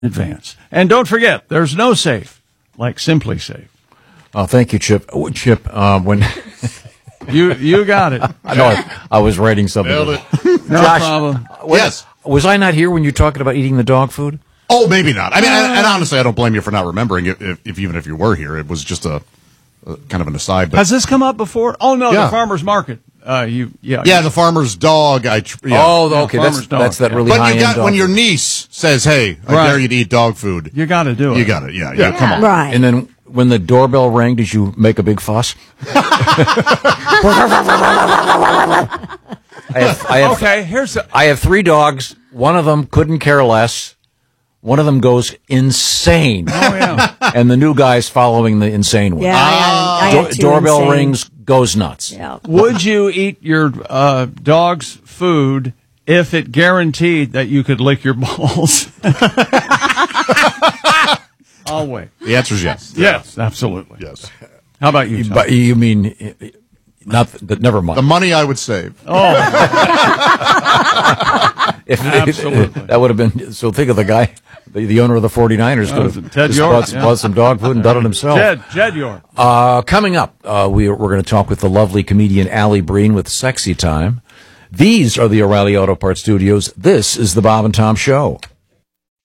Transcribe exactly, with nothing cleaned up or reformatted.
advance. And don't forget, there's no safe like Simply Safe. Oh, thank you, Chip. Oh, Chip, uh, when you you got it. I know I, I was writing something. Nailed it. No Josh, problem. Was, Yes. Was I not here when you were talking about eating the dog food? Oh, maybe not. I mean, and, and honestly, I don't blame you for not remembering it. If, if even if you were here, it was just a, a kind of an aside. But Has this come up before? Oh no, Yeah. the farmer's market. Uh, you yeah yeah, the farmer's dog. I tr- yeah. Oh, okay. Yeah, That's farmer's dog. that's that Yeah. really but high you got end dog when your food. niece says, "Hey, I Right. dare you to eat dog food." you got to do it. You got it. Yeah, yeah. Come on. Right. And then when the doorbell rang, did you make a big fuss? I have, I have, Okay, here's the, I have three dogs. One of them couldn't care less. One of them goes insane. oh yeah. And the new guy's following the insane one. Yeah, I got, I got Do- two doorbell insane. rings, goes nuts. Yeah. Would you eat your uh, dog's food if it guaranteed that you could lick your balls? I'll wait. The answer is yes. Yes, absolutely. Yes. How about you, Tom? But you mean not? That never mind. The money I would save. Oh, If, Absolutely. that would have been. So think of the guy, the, the owner of the forty-niners, could have Ted just York, bought, yeah. bought some dog food and done it himself. Jed, Jed York. Uh, coming up, uh, we, we're going to talk with the lovely comedian Allie Breen with Sexy Time. These are the O'Reilly Auto Parts Studios. This is the Bob and Tom Show.